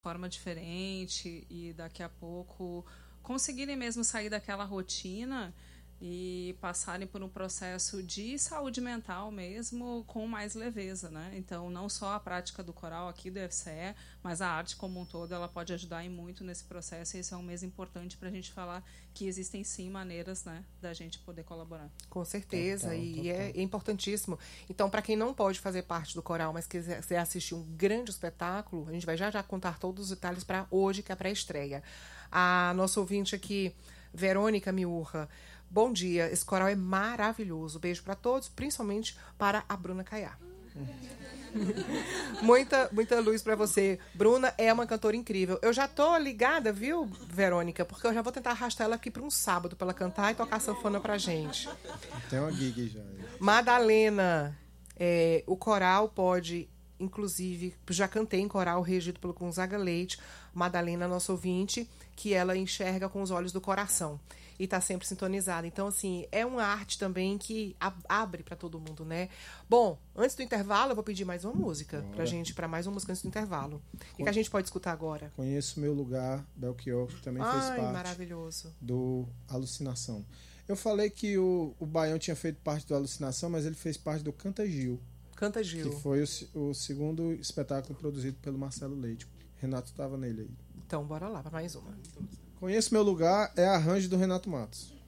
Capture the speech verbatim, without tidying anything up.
forma diferente e daqui a pouco conseguirem mesmo sair daquela rotina e passarem por um processo de saúde mental mesmo com mais leveza, né? Então, não só a prática do coral aqui do I F C E, mas a arte como um todo, ela pode ajudar em muito nesse processo, e esse é um mês importante para a gente falar que existem sim maneiras, né, da gente poder colaborar. Com certeza, Total, e total. é importantíssimo. Então, para quem não pode fazer parte do coral, mas quiser assistir um grande espetáculo, a gente vai já já contar todos os detalhes para hoje, que é a pré-estreia. A nossa ouvinte aqui, Verônica Miurra, bom dia, esse coral é maravilhoso. Beijo para todos, principalmente para a Bruna Caiá. muita, muita luz para você. Bruna é uma cantora incrível. Eu já tô ligada, viu, Verônica? Porque eu já vou tentar arrastar ela aqui para um sábado para ela cantar e tocar sanfona pra gente. Tem uma gig já. Madalena, é, o coral pode, inclusive, já cantei em coral regido pelo Gonzaga Leite. Madalena, nossa ouvinte, que ela enxerga com os olhos do coração e está sempre sintonizada. Então, assim, é uma arte também que ab- abre para todo mundo, né? Bom, antes do intervalo, eu vou pedir mais uma música Bora. pra gente, para mais uma música antes do intervalo. O que, que a gente pode escutar agora? Conheço Meu Lugar, Belchior, que também fez Ai, parte maravilhoso. do Alucinação. Eu falei que o, o Baião tinha feito parte do Alucinação, mas ele fez parte do Canta Gil, Canta Gil. que foi o, se- o segundo espetáculo produzido pelo Marcelo Leite. Renato estava nele aí. Então, bora lá para mais uma. Conheço Meu Lugar é arranjo do Renato Matos.